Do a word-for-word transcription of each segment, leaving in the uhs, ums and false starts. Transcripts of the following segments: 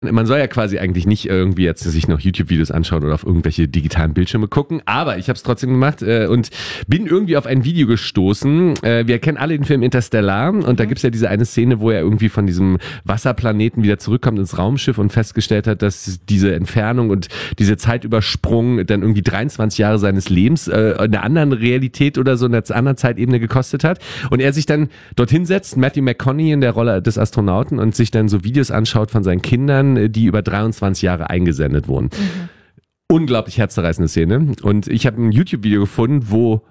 Man soll ja quasi eigentlich nicht irgendwie jetzt sich noch YouTube-Videos anschauen oder auf irgendwelche digitalen Bildschirme gucken, aber ich habe es trotzdem gemacht äh, und bin irgendwie auf ein Video gestoßen. Äh, wir kennen alle den Film Interstellar und mhm. da gibt's ja diese eine Szene, wo er irgendwie von diesem Wasserplaneten wieder zurückkommt ins Raumschiff und festgestellt hat, dass diese Entfernung und diese Zeitübersprung dann irgendwie dreiundzwanzig Jahre seines Lebens äh, in einer anderen Realität oder so in einer anderen Zeitebene gekostet hat. Und er sich dann dorthin setzt, Matthew McConaughey in der Rolle des Astronauten, und sich dann so Videos anschaut von seinen Kindern, die über dreiundzwanzig Jahre eingesendet wurden. Mhm. Unglaublich herzzerreißende Szene. Und ich habe ein YouTube-Video gefunden, wo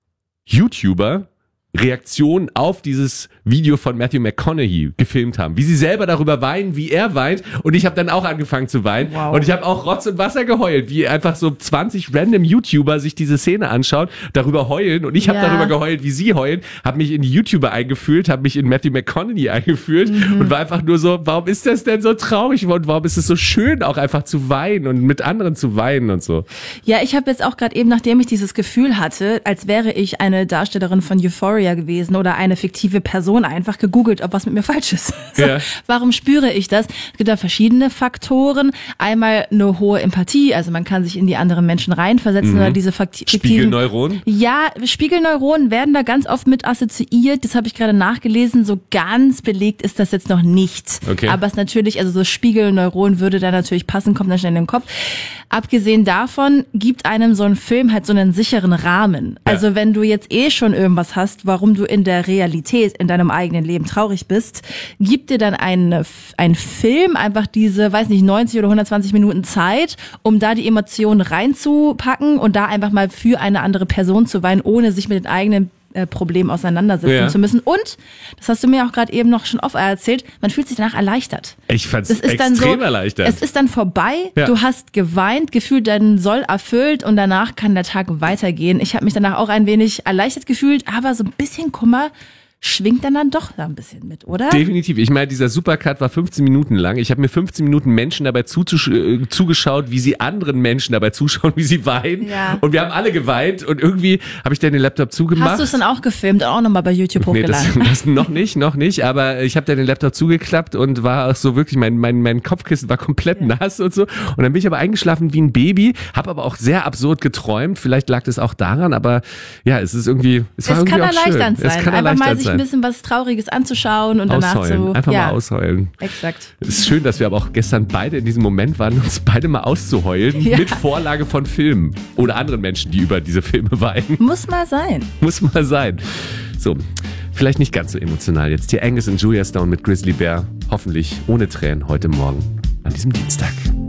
YouTuber Reaktionen auf dieses Video von Matthew McConaughey gefilmt haben. Wie sie selber darüber weinen, wie er weint. Und ich habe dann auch angefangen zu weinen. Wow. Und ich habe auch Rotz und Wasser geheult, wie einfach so zwanzig random YouTuber sich diese Szene anschauen, darüber heulen. Und ich habe ja. darüber geheult, wie sie heulen. Habe mich in die YouTuber eingefühlt, habe mich in Matthew McConaughey eingefühlt mhm. und war einfach nur so, warum ist das denn so traurig? Und warum ist es so schön, auch einfach zu weinen und mit anderen zu weinen und so. Ja, ich habe jetzt auch gerade eben, nachdem ich dieses Gefühl hatte, als wäre ich eine Darstellerin von Euphoria gewesen oder eine fiktive Person, einfach gegoogelt, ob was mit mir falsch ist. So, ja. Warum spüre ich das? Es gibt da verschiedene Faktoren. Einmal eine hohe Empathie, also man kann sich in die anderen Menschen reinversetzen mhm. oder diese fiktiven... Spiegelneuronen? Ja, Spiegelneuronen werden da ganz oft mit assoziiert. Das habe ich gerade nachgelesen. So ganz belegt ist das jetzt noch nicht. Okay. Aber es natürlich, also so Spiegelneuron würde da natürlich passen, kommt dann schnell in den Kopf. Abgesehen davon gibt einem so ein Film halt so einen sicheren Rahmen. Ja. Also wenn du jetzt eh schon irgendwas hast, warum du in der Realität, in deinem eigenen Leben traurig bist, gibt dir dann ein, ein Film einfach diese, weiß nicht, neunzig oder hundertzwanzig Minuten Zeit, um da die Emotionen reinzupacken und da einfach mal für eine andere Person zu weinen, ohne sich mit den eigenen Problem auseinandersetzen ja. zu müssen. Und, das hast du mir auch gerade eben noch schon oft erzählt, man fühlt sich danach erleichtert. Ich fand's extrem so, erleichtert. Es ist dann vorbei, ja. du hast geweint, gefühlt deinen Soll erfüllt und danach kann der Tag weitergehen. Ich habe mich danach auch ein wenig erleichtert gefühlt, aber so ein bisschen Kummer schwingt dann dann doch da ein bisschen mit, oder? Definitiv. Ich meine, dieser Supercut war fünfzehn Minuten lang. Ich habe mir fünfzehn Minuten Menschen dabei zuzusch- äh, zugeschaut, wie sie anderen Menschen dabei zuschauen, wie sie weinen. Ja. Und wir haben alle geweint und irgendwie habe ich dann den Laptop zugemacht. Hast du es dann auch gefilmt, auch nochmal bei YouTube hochgeladen? Nee, das, das noch nicht, noch nicht. Aber ich habe dann den Laptop zugeklappt und war auch so wirklich, mein, mein, mein Kopfkissen war komplett ja. nass und so. Und dann bin ich aber eingeschlafen wie ein Baby, habe aber auch sehr absurd geträumt. Vielleicht lag das auch daran, aber ja, es ist irgendwie, es war es irgendwie kann auch erleichternd schön. sein. Es kann Einfach mal sich sein. ein bisschen was Trauriges anzuschauen und danach ausheulen. so. Einfach ja. mal ausheulen. Exakt. Es ist schön, dass wir aber auch gestern beide in diesem Moment waren, uns beide mal auszuheulen ja. mit Vorlage von Filmen oder anderen Menschen, die über diese Filme weinen. Muss mal sein. Muss mal sein. So, vielleicht nicht ganz so emotional jetzt. Hier Angus und Julia Stone mit Grizzly Bear. Hoffentlich ohne Tränen heute Morgen an diesem Dienstag.